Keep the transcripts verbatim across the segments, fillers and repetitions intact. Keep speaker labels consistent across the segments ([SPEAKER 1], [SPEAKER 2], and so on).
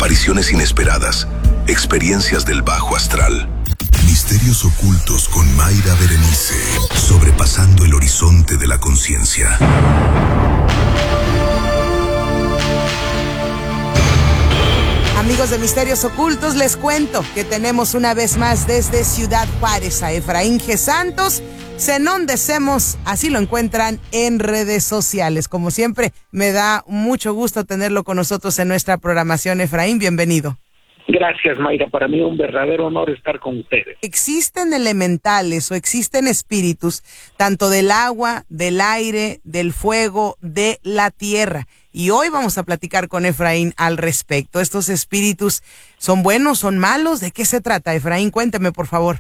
[SPEAKER 1] apariciones inesperadas, experiencias del bajo astral. Misterios ocultos con Mayra Berenice, sobrepasando el horizonte de la conciencia.
[SPEAKER 2] Amigos de Misterios Ocultos, les cuento que tenemos una vez más desde Ciudad Juárez a Efraín G. Santos, Zenón de Semos, así lo encuentran en redes sociales. Como siempre, me da mucho gusto tenerlo con nosotros en nuestra programación. Efraín, bienvenido.
[SPEAKER 3] Gracias, Mayra. Para mí es un verdadero honor estar con ustedes.
[SPEAKER 2] ¿Existen elementales o existen espíritus tanto del agua, del aire, del fuego, de la tierra? Y hoy vamos a platicar con Efraín al respecto. ¿Estos espíritus son buenos, son malos? ¿De qué se trata, Efraín? Cuénteme, por favor.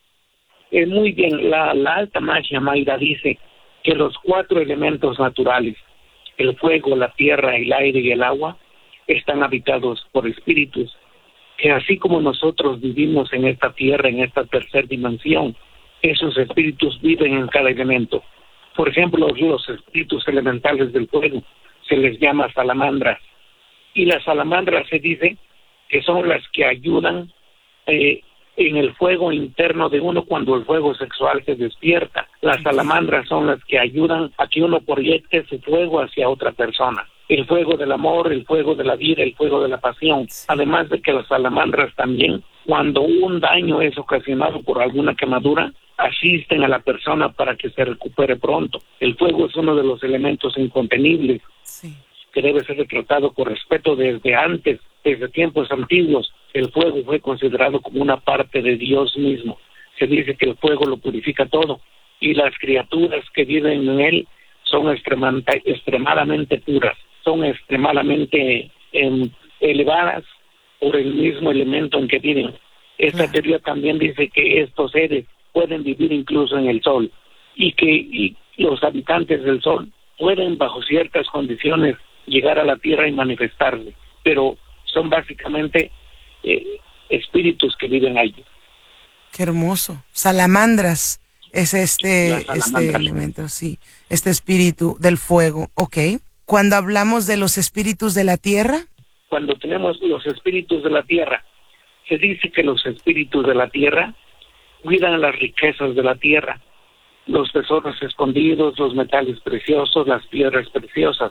[SPEAKER 3] Eh, muy bien. La, la alta magia, Mayra, dice que los cuatro elementos naturales, el fuego, la tierra, el aire y el agua, están habitados por espíritus, que así como nosotros vivimos en esta tierra, en esta tercera dimensión, esos espíritus viven en cada elemento. Por ejemplo, los espíritus elementales del fuego se les llama salamandras, y las salamandras se dice que son las que ayudan eh, en el fuego interno de uno cuando el fuego sexual se despierta. Las salamandras son las que ayudan a que uno proyecte su fuego hacia otra persona. El fuego del amor, el fuego de la vida, el fuego de la pasión. Además de que las salamandras también, cuando un daño es ocasionado por alguna quemadura, asisten a la persona para que se recupere pronto. El fuego es uno de los elementos incontenibles, sí, que debe ser tratado con respeto desde antes, desde tiempos antiguos. El fuego fue considerado como una parte de Dios mismo. Se dice que el fuego lo purifica todo, y las criaturas que viven en él son extremadamente, extremadamente puras, son extremadamente eh, elevadas por el mismo elemento en que viven. Esta ah. teoría también dice que estos seres pueden vivir incluso en el sol, y que y los habitantes del sol pueden bajo ciertas condiciones llegar a la tierra y manifestarse, pero son básicamente eh, espíritus que viven allí.
[SPEAKER 2] Qué hermoso. Salamandras es este, este elemento, sí, este espíritu del fuego. Ok. Cuando hablamos de los espíritus de la tierra.
[SPEAKER 3] Cuando tenemos los espíritus de la tierra, se dice que los espíritus de la tierra cuidan las riquezas de la tierra, los tesoros escondidos, los metales preciosos, las piedras preciosas.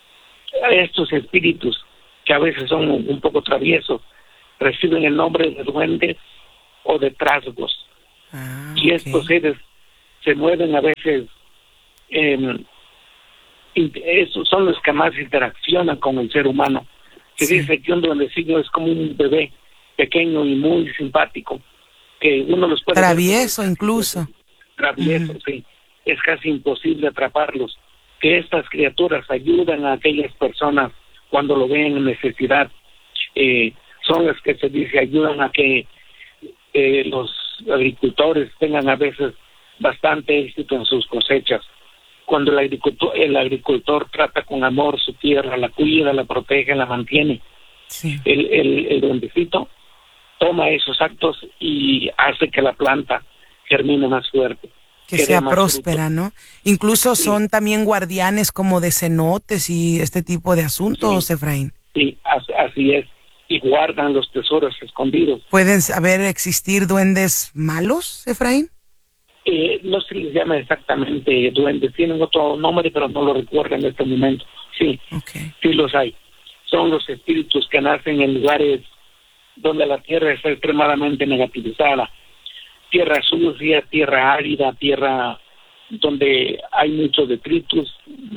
[SPEAKER 3] Estos espíritus, que a veces son un poco traviesos, reciben el nombre de duendes o de trasgos. Ah, y okay. Estos seres se mueven a veces, eh, esos son los que más interaccionan con el ser humano. Se sí. dice que un duendecillo es como un bebé pequeño y muy simpático, que uno los puede
[SPEAKER 2] travieso ver, incluso
[SPEAKER 3] travieso, uh-huh. sí, es casi imposible atraparlos. Que estas criaturas ayudan a aquellas personas cuando lo ven en necesidad, eh, son las que se dice ayudan a que eh, los agricultores tengan a veces bastante éxito en sus cosechas. Cuando el agricultor, el agricultor trata con amor su tierra, la cuida, la protege, la mantiene, sí. el, el, el duendecito toma esos actos y hace que la planta germine más fuerte.
[SPEAKER 2] Que, que sea próspera, fruto. ¿No? Incluso sí. son también guardianes como de cenotes y este tipo de asuntos, sí. Efraín.
[SPEAKER 3] Sí, así es. Y guardan los tesoros escondidos.
[SPEAKER 2] ¿Pueden saber existir duendes malos, Efraín?
[SPEAKER 3] Eh, no se les llama exactamente duendes, tienen otro nombre, pero no lo recuerdo en este momento. Sí, okay. sí los hay. Son los espíritus que nacen en lugares donde la tierra está extremadamente negativizada. Tierra sucia, tierra árida, tierra donde hay muchos detritus,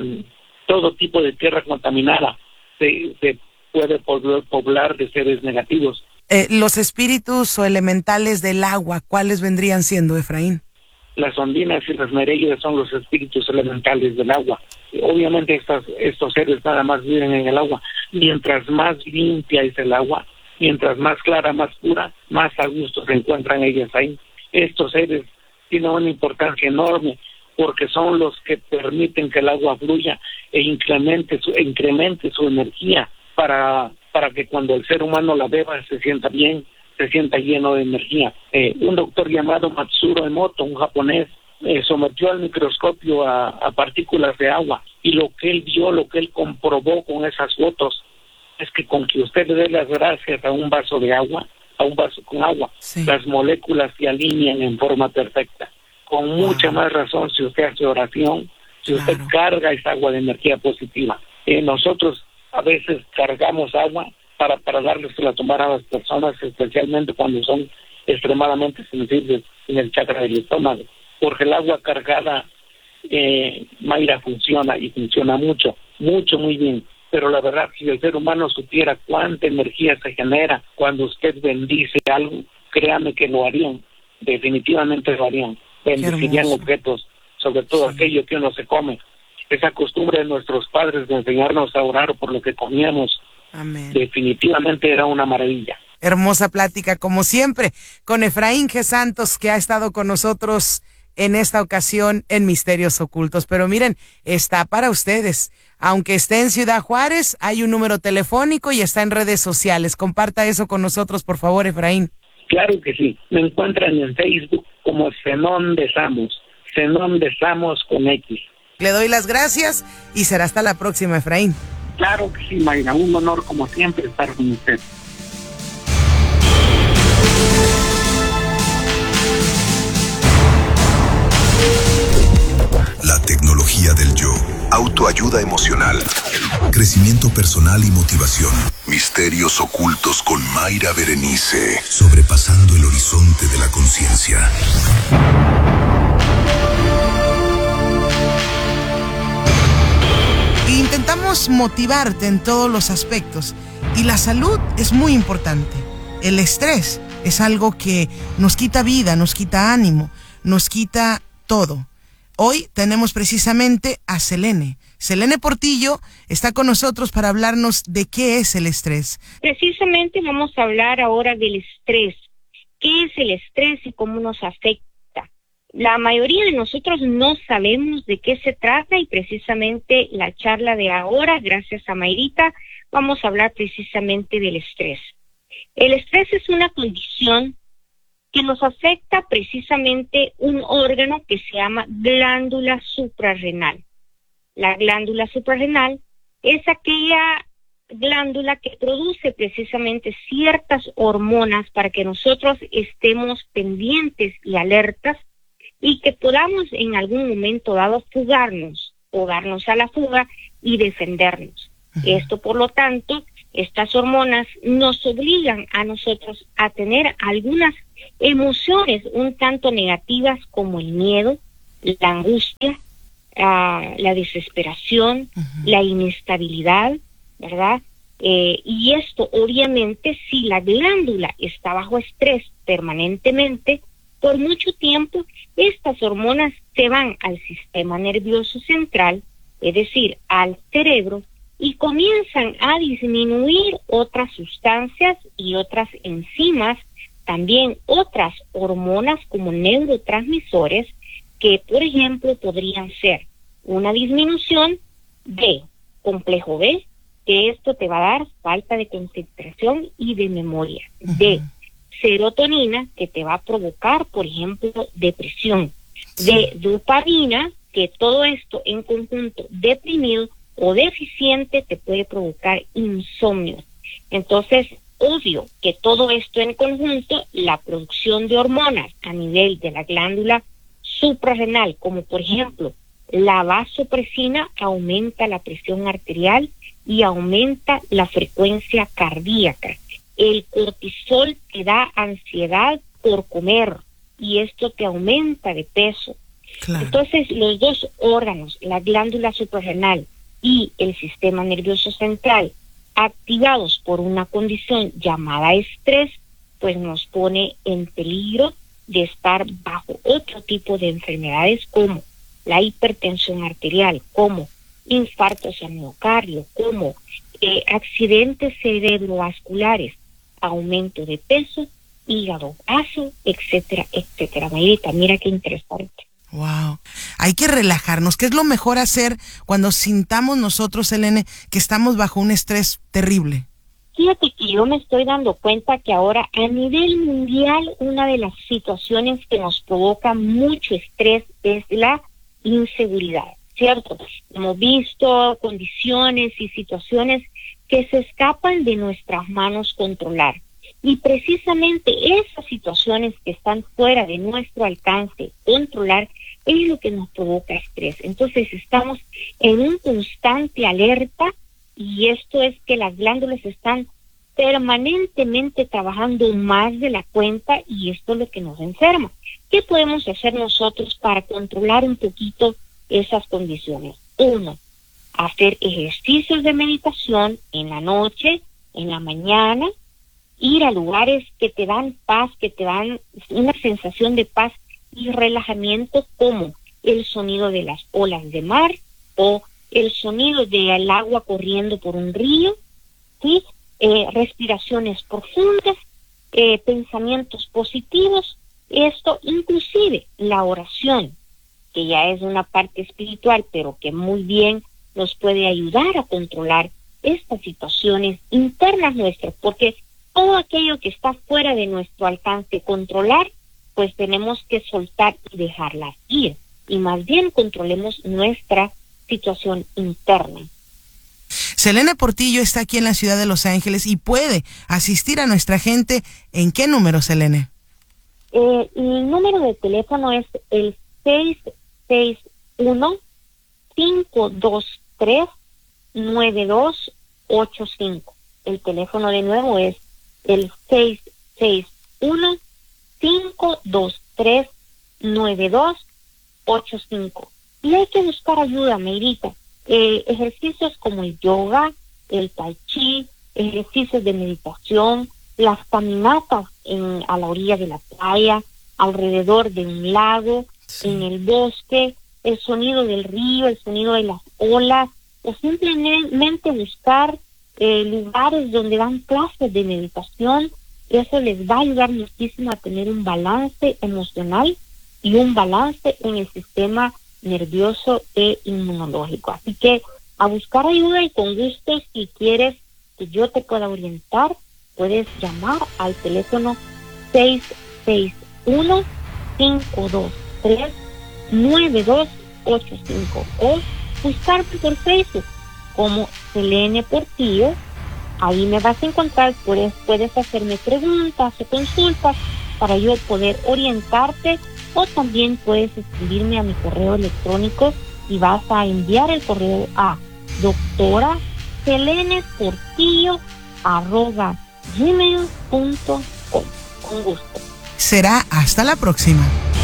[SPEAKER 3] todo tipo de tierra contaminada se, se puede poblar de seres negativos.
[SPEAKER 2] Eh, los espíritus o elementales del agua, ¿cuáles vendrían siendo, Efraín?
[SPEAKER 3] Las ondinas y las nereidas son los espíritus elementales del agua. Obviamente estas, estos seres nada más viven en el agua. Mientras más limpia es el agua, mientras más clara, más pura, más a gusto se encuentran ellas ahí. Estos seres tienen una importancia enorme porque son los que permiten que el agua fluya e incremente su, incremente su energía para, para que cuando el ser humano la beba se sienta bien, se sienta lleno de energía. Eh, un doctor llamado Matsuro Emoto, un japonés, eh, sometió al microscopio a, a partículas de agua y lo que él vio, lo que él comprobó con esas fotos es que con que usted le dé las gracias a un vaso de agua, a un vaso con agua, sí, las moléculas se alinean en forma perfecta. Con wow. mucha más razón si usted hace oración, si claro. usted carga esa agua de energía positiva. Eh, nosotros a veces cargamos agua para, para darles a tomar a las personas, especialmente cuando son extremadamente sensibles en el chakra del estómago, porque el agua cargada, eh, Mayra, funciona y funciona mucho, mucho, muy bien. Pero la verdad, si el ser humano supiera cuánta energía se genera cuando usted bendice algo, créame que lo harían, definitivamente lo harían. Bendecirían objetos, sobre todo sí. aquello que uno se come. Esa costumbre de nuestros padres de enseñarnos a orar por lo que comíamos, amén, definitivamente era una maravilla.
[SPEAKER 2] Hermosa plática, como siempre, con Efraín G. Santos, que ha estado con nosotros en esta ocasión en Misterios Ocultos. Pero miren, está para ustedes. Aunque esté en Ciudad Juárez, hay un número telefónico y está en redes sociales. Comparta eso con nosotros, por favor, Efraín.
[SPEAKER 3] Claro que sí. Me encuentran en Facebook como Zenón de Samos. Zenón de Samos con X.
[SPEAKER 2] Le doy las gracias y será hasta la próxima, Efraín.
[SPEAKER 3] Claro que sí, Mayra. Un honor, como siempre, estar con usted.
[SPEAKER 1] La tecnología del yo. Autoayuda emocional. Crecimiento personal y motivación. Misterios ocultos con Mayra Berenice. Sobrepasando el horizonte de la conciencia.
[SPEAKER 2] Intentamos motivarte en todos los aspectos. Y la salud es muy importante. El estrés es algo que nos quita vida, nos quita ánimo, nos quita todo. Hoy tenemos precisamente a Selene. Selene Portillo está con nosotros para hablarnos de qué es el estrés.
[SPEAKER 4] Precisamente vamos a hablar ahora del estrés. ¿Qué es el estrés y cómo nos afecta? La mayoría de nosotros no sabemos de qué se trata y precisamente la charla de ahora, gracias a Mayrita, vamos a hablar precisamente del estrés. El estrés es una condición que nos afecta precisamente un órgano que se llama glándula suprarrenal. La glándula suprarrenal es aquella glándula que produce precisamente ciertas hormonas para que nosotros estemos pendientes y alertas y que podamos en algún momento dado fugarnos o darnos a la fuga y defendernos. Uh-huh. Esto, por lo tanto, estas hormonas nos obligan a nosotros a tener algunas emociones un tanto negativas como el miedo, la angustia, uh, la desesperación, uh-huh, la inestabilidad, ¿verdad? Eh, y esto obviamente si la glándula está bajo estrés permanentemente, por mucho tiempo estas hormonas se van al sistema nervioso central, es decir, al cerebro, y comienzan a disminuir otras sustancias y otras enzimas, también otras hormonas como neurotransmisores, que por ejemplo podrían ser una disminución de complejo B, que esto te va a dar falta de concentración y de memoria, uh-huh, de serotonina, que te va a provocar, por ejemplo, depresión, sí, de dopamina, que todo esto en conjunto deprimido o deficiente te puede provocar insomnio. Entonces, obvio que todo esto en conjunto, la producción de hormonas a nivel de la glándula suprarrenal, como por ejemplo la vasopresina, aumenta la presión arterial y aumenta la frecuencia cardíaca. El cortisol te da ansiedad por comer y esto te aumenta de peso. Claro. Entonces, los dos órganos, la glándula suprarrenal y el sistema nervioso central, activados por una condición llamada estrés, pues nos pone en peligro de estar bajo otro tipo de enfermedades como la hipertensión arterial, como infartos al miocardio, como eh, accidentes cerebrovasculares, aumento de peso, hígado graso, etcétera, etcétera. Mayrita, mira qué interesante.
[SPEAKER 2] Wow. Hay que relajarnos. ¿Qué es lo mejor hacer cuando sintamos nosotros, Selene, que estamos bajo un estrés terrible?
[SPEAKER 4] Fíjate que yo me estoy dando cuenta que ahora a nivel mundial una de las situaciones que nos provoca mucho estrés es la inseguridad. ¿cierto? Hemos visto condiciones y situaciones que se escapan de nuestras manos controlar. Y precisamente esas situaciones que están fuera de nuestro alcance controlar es lo que nos provoca estrés. Entonces estamos en un constante alerta, y esto es que las glándulas están permanentemente trabajando más de la cuenta, y esto es lo que nos enferma. ¿Qué podemos hacer nosotros para controlar un poquito esas condiciones? Uno, hacer ejercicios de meditación en la noche, en la mañana, ir a lugares que te dan paz, que te dan una sensación de paz y relajamiento, como el sonido de las olas de mar o el sonido del agua corriendo por un río, ¿sí? Eh, respiraciones profundas, eh, pensamientos positivos, esto inclusive la oración, que ya es una parte espiritual, pero que muy bien nos puede ayudar a controlar estas situaciones internas nuestras, porque todo aquello que está fuera de nuestro alcance controlar, pues tenemos que soltar y dejarlas ir, y más bien controlemos nuestra situación interna.
[SPEAKER 2] Selene Portillo está aquí en la ciudad de Los Ángeles y puede asistir a nuestra gente. ¿En qué número, Selene?
[SPEAKER 4] Eh, el número de teléfono es el seis seis uno, cinco dos tres, nueve dos ocho cinco. El teléfono de nuevo es el seis seis uno, cinco dos tres, nueve dos ocho cinco. Y hay que buscar ayuda, Meirita. Eh, ejercicios como el yoga, el tai chi, ejercicios de meditación, las caminatas en, a la orilla de la playa, alrededor de un lago, sí, en el bosque, el sonido del río, el sonido de las olas, o simplemente buscar eh, lugares donde dan clases de meditación. Eso les va a ayudar muchísimo a tener un balance emocional y un balance en el sistema nervioso e inmunológico. Así que a buscar ayuda, y con gusto, si quieres que yo te pueda orientar, puedes llamar al teléfono seis seis uno, cinco dos tres, nueve dos ocho cinco o buscarme por Facebook como Selene Portillo. Ahí me vas a encontrar, puedes, puedes hacerme preguntas o consultas para yo poder orientarte, o también puedes escribirme a mi correo electrónico y vas a enviar el correo a doctora Selene Portillo arroba gmail punto com. Con gusto.
[SPEAKER 2] Será hasta la próxima.